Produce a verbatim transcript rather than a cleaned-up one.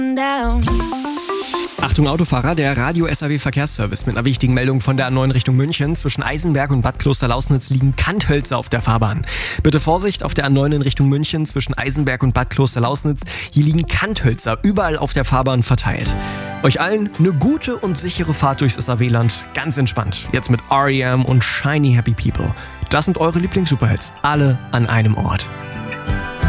down. Achtung Autofahrer, der Radio-S A W-Verkehrsservice mit einer wichtigen Meldung von der A neun Richtung München. Zwischen Eisenberg und Bad Klosterlausnitz liegen Kanthölzer auf der Fahrbahn. Bitte Vorsicht auf der A neun in Richtung München zwischen Eisenberg und Bad Klosterlausnitz. Hier liegen Kanthölzer überall auf der Fahrbahn verteilt. Euch allen eine gute und sichere Fahrt durchs S A W-Land. Ganz entspannt. Jetzt mit R E M und Shiny Happy People. Das sind eure Lieblings-Superhits. Alle an einem Ort.